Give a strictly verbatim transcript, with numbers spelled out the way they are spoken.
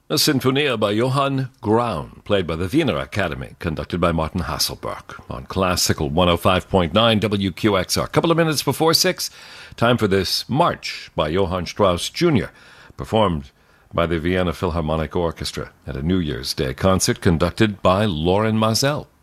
A Sinfonia by Johann Graun, played by the Wiener Academy, conducted by Martin Hasselberg, on Classical one oh five point nine W Q X R. A couple of minutes before six, time for this March by Johann Strauss Junior, performed by the Vienna Philharmonic Orchestra at a New Year's Day concert conducted by Lorin Maazel.